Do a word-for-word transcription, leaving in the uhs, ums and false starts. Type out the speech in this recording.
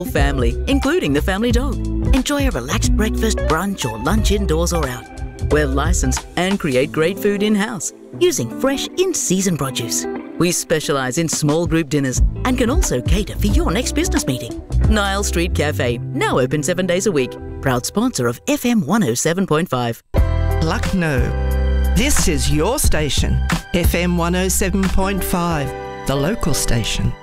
family, including the family dog. Enjoy a relaxed breakfast, brunch or lunch indoors or out. We're licensed and create great food in-house using fresh, in-season produce. We specialise in small group dinners and can also cater for your next business meeting. Nile Street Cafe, now open seven days a week. Proud sponsor of F M one oh seven point five. Lucknow. This is your station, F M one oh seven point five, the local station.